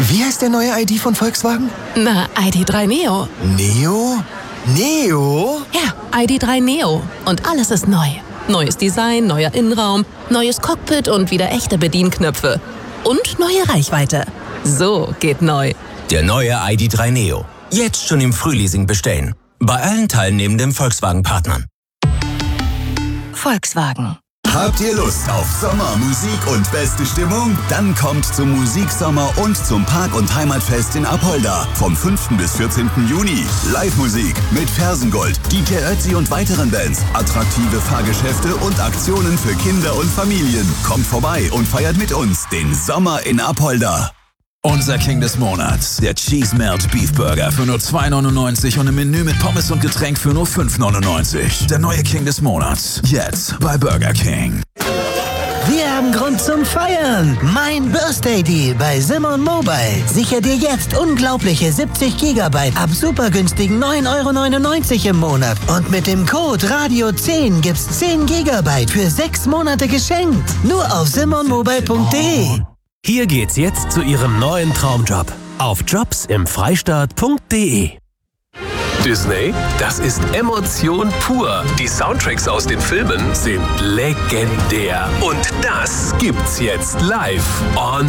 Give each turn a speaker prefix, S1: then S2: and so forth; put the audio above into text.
S1: Wie heißt der neue ID von Volkswagen?
S2: Na, ID.3 Neo.
S1: Neo? Neo?
S2: Ja, ID.3 Neo. Und alles ist neu. Neues Design, neuer Innenraum, neues Cockpit und wieder echte Bedienknöpfe. Und neue Reichweite. So geht neu.
S3: Der neue ID.3 Neo. Jetzt schon im Frühleasing bestellen. Bei allen teilnehmenden Volkswagen-Partnern.
S2: Volkswagen.
S4: Habt ihr Lust auf Sommer, Musik und beste Stimmung? Dann kommt zum Musiksommer und zum Park- und Heimatfest in Apolda vom 5. bis 14. Juni. Live-Musik mit Fersengold, DJ Ötzi und weiteren Bands, attraktive Fahrgeschäfte und Aktionen für Kinder und Familien. Kommt vorbei und feiert mit uns den Sommer in Apolda.
S5: Unser King des Monats, der Cheese Melt Beef Burger für nur 2,99 und im Menü mit Pommes und Getränk für nur 5,99. Der neue King des Monats, jetzt bei Burger King.
S6: Wir haben Grund zum Feiern. Mein Birthday Deal bei Simon Mobile. Sicher dir jetzt unglaubliche 70 GB ab super günstigen 9,99 € im Monat. Und mit dem Code Radio10 gibt's 10 GB für 6 Monate geschenkt. Nur auf simonmobile.de.
S7: Hier geht's jetzt zu Ihrem neuen Traumjob. Auf jobsimfreistaat.de.
S8: Disney, das ist Emotion pur. Die Soundtracks aus den Filmen sind legendär. Und das gibt's jetzt live on